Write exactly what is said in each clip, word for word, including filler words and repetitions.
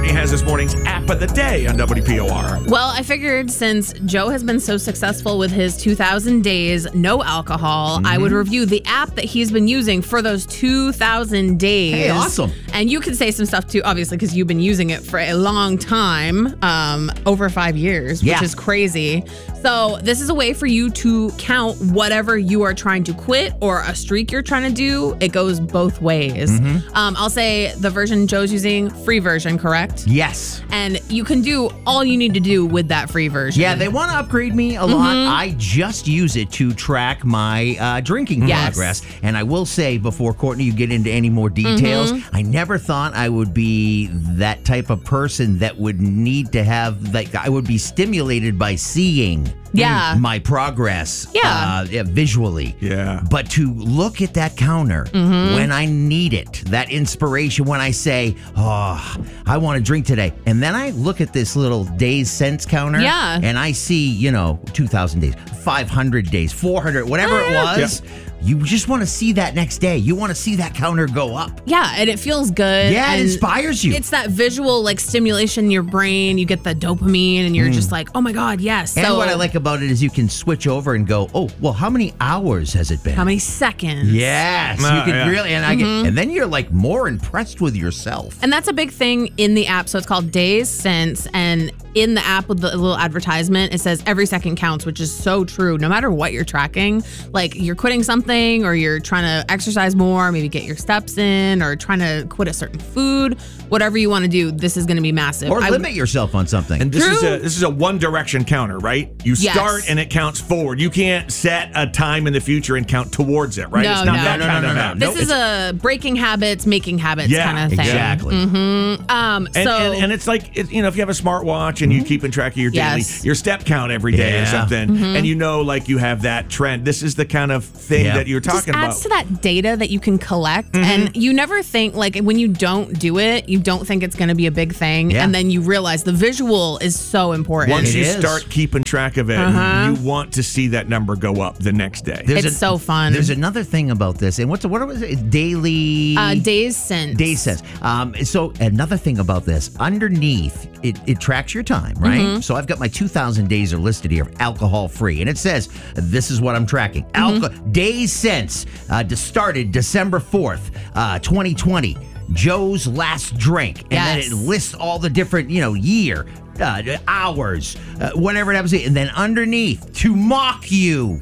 Courtney has this morning's app of the day on W P O R. Well, I figured since Joe has been so successful with his two thousand days, no alcohol, mm-hmm. I would review the app that he's been using for those two thousand days. Hey, awesome. And you can say some stuff too, obviously, because you've been using it for a long time, um, over five years, which yeah. is crazy. So this is a way for you to count whatever you are trying to quit or a streak you're trying to do. It goes both ways. Mm-hmm. Um, I'll say the version Joe's using, free version, correct? Yes. And you can do all you need to do with that free version. Yeah, they want to upgrade me a mm-hmm. lot. I just use it to track my uh, drinking yes. progress. And I will say, before Courtney, you get into any more details, mm-hmm. I never thought I would be that type of person that would need to have, like, I would be stimulated by seeing yeah. my progress yeah. Uh, yeah, visually. Yeah. But to look at that counter mm-hmm. when I need it, that inspiration when I say, oh, I want to drink today. And then I look at this little days since counter. Yeah. And I see, you know, two thousand days, five hundred days, four hundred, whatever oh, it yeah. was. Yeah. You just want to see that next day. You want to see that counter go up. Yeah, and it feels good. Yeah, and it inspires you. It's that visual like stimulation in your brain. You get the dopamine and you're mm. just like, oh my God, yes. And so, what I like about it is you can switch over and go, oh, well, how many hours has it been? How many seconds? Yes. Uh, you can yeah. really, and, I mm-hmm. get, and then you're like more impressed with yourself. And that's a big thing in the app. So it's called Days Since. And in the app with the little advertisement, it says every second counts, which is so true. No matter what you're tracking, like you're quitting something or you're trying to exercise more, maybe get your steps in or trying to quit a certain food, whatever you want to do, this is going to be massive. Or I, limit yourself on something. And this True. is a this is a one direction counter, right? You Yes. start and it counts forward. You can't set a time in the future and count towards it, right? No, it's not no. that No, no, kind no, of no, app. no. This is a breaking habits, making habits Yeah, kind of thing. Exactly. Mm-hmm. Um, And, so, and, and it's like, it, you know, if you have a smartwatch and you keep in track of your daily, Yes. your step count every day Yeah. or something, Mm-hmm. and you know, like you have that trend. This is the kind of thing Yeah. that you're just talking adds about. to that data that you can collect. Mm-hmm. And you never think, like, when you don't do it, you don't think it's going to be a big thing. Yeah. And then you realize the visual is so important. Once It you is. start keeping track of it, Uh-huh. you want to see that number go up the next day. There's It's so fun. There's another thing about this, and what's what was it? Daily uh, Days Since. Days since. Um, so another thing about this, underneath it, it tracks your time, right? Mm-hmm. So I've got my two thousand days are listed here, alcohol free, and it says this is what I'm tracking. Mm-hmm. Alco- days since uh, started December fourth, uh, twenty twenty. Joe's last drink, and then Yes. it lists all the different, you know, year, uh, hours, uh, whatever it happens to be. And then underneath, to mock you,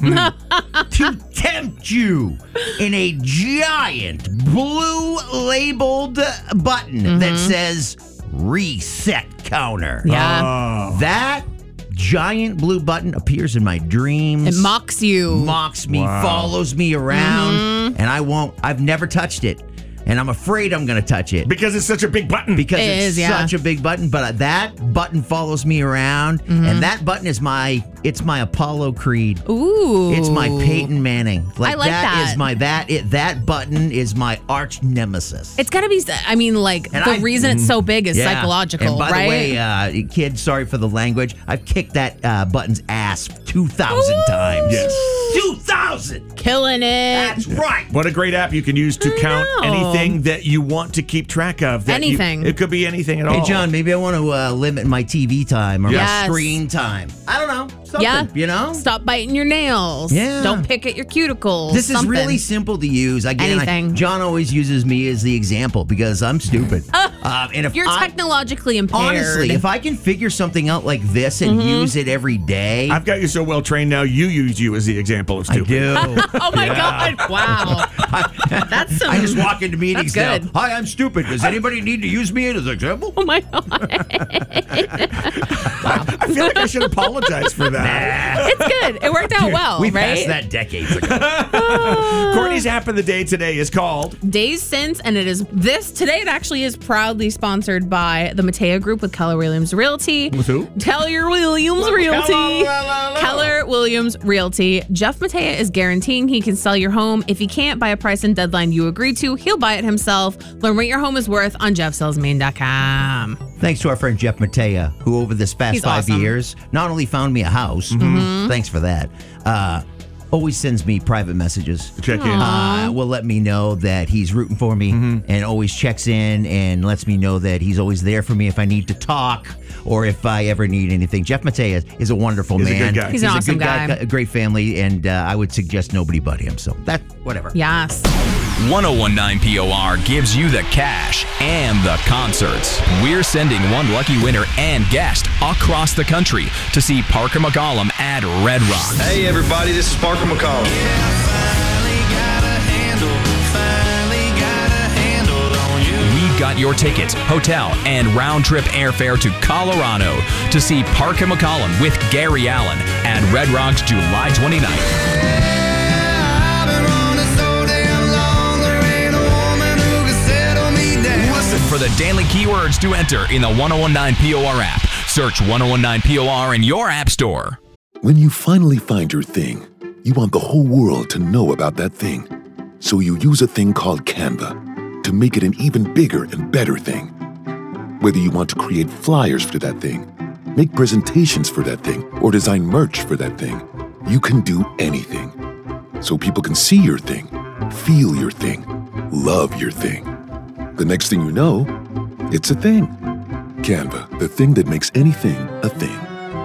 to tempt you, in a giant blue labeled button that says reset counter. Yeah. Oh. That giant blue button appears in my dreams. It mocks you. Mocks me, Wow. follows me around, Mm-hmm. and I won't, I've never touched it. And I'm afraid I'm going to touch it. Because it's such a big button. Because It it's is, yeah. such a big button, but that button follows me around, Mm-hmm. and that button is my it's my Apollo Creed. Ooh. It's my Peyton Manning. Like, I like that. is my that it that button is my arch nemesis. It's got to be, I mean, like, And the I- reason it's so big is Yeah. psychological, And by right? the way, uh, kids, sorry for the language. I've kicked that uh, button's ass two thousand times. Yes. two thousand. Killing it. That's right. What a great app you can use to I count know. anything that you want to keep track of. That you- Anything. it could be anything at all. Hey, John, maybe I want to uh, limit my T V time or Yes. my screen time. I don't know. Something, Yeah. you know? Stop biting your nails. Yeah. Don't pick at your cuticles. This is Something. really simple to use. Again, I- Anything. John always uses me as the example because I'm stupid. um, and if You're I, technologically impaired. honestly, if I can figure something out like this and Mm-hmm. use it every day, I've got you so well trained now, you use you as the example of I stupid. do. Oh my God! Wow, that's some. I just walk into meetings now. good. Hi, I'm stupid. Does anybody need to use me as an example? Oh my God! I feel like I should apologize for that. It's good. It worked out well, we right? passed that decades ago. Courtney's app of the day today is called Days Since, and it is this today. It actually is proudly sponsored by the Matea Group with Keller Williams Realty. With who? Keller Williams Realty. Keller Williams Realty. Jeff Matea is guaranteeing he can sell your home. If he can't by a price and deadline you agree to, he'll buy it himself. Learn what your home is worth on jeff sells maine dot com. Thanks to our friend Jeff Matea, who over this past He's five awesome. years not only found me a house, thanks for that, uh, always sends me private messages. Check in. Uh, will let me know that he's rooting for me and always checks in and lets me know that he's always there for me if I need to talk or if I ever need anything. Jeff Matea is a wonderful He's a man. good guy. He's an a awesome good guy, guy. a great family, and uh, I would suggest nobody but him. So that, whatever. Yes. ten nineteen P O R gives you the cash and the concerts. We're sending one lucky winner and guest across the country to see Parker McCollum at Red Rocks. Hey everybody, this is Parker McCollum. We've got your tickets, hotel, and round-trip airfare to Colorado to see Parker McCollum with Gary Allen at Red Rocks July twenty-ninth. For the daily keywords to enter in the ten nineteen P O R app. Search ten nineteen P O R in your app store. When you finally find your thing, you want the whole world to know about that thing. So you use a thing called Canva to make it an even bigger and better thing. Whether you want to create flyers for that thing, make presentations for that thing, or design merch for that thing, you can do anything. So people can see your thing, feel your thing, love your thing. The next thing you know, it's a thing. Canva, the thing that makes anything a thing.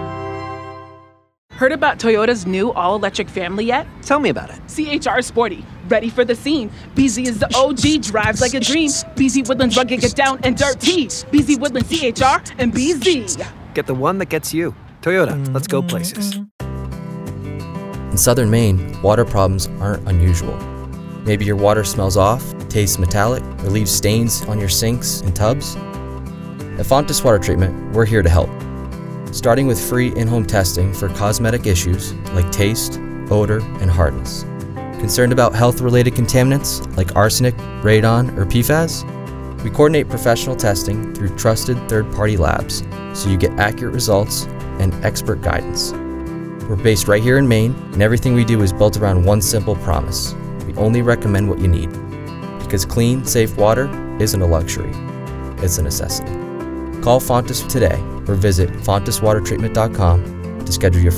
Heard about Toyota's new all-electric family yet? Tell me about it. C H R Sporty, ready for the scene. B Z is the O G, drives like a dream. B Z Woodlands rugged, get down and dirty. B Z Woodlands C H R and B Z. Get the one that gets you. Toyota, let's go places. In southern Maine, water problems aren't unusual. Maybe your water smells off, tastes metallic, or leaves stains on your sinks and tubs. At Fontis Water Treatment, we're here to help. Starting with free in-home testing for cosmetic issues like taste, odor, and hardness. Concerned about health-related contaminants like arsenic, radon, or P FAS? We coordinate professional testing through trusted third-party labs so you get accurate results and expert guidance. We're based right here in Maine, and everything we do is built around one simple promise. We only recommend what you need. Because clean, safe water isn't a luxury, it's a necessity. Call Fontis today or visit fontis water treatment dot com to schedule your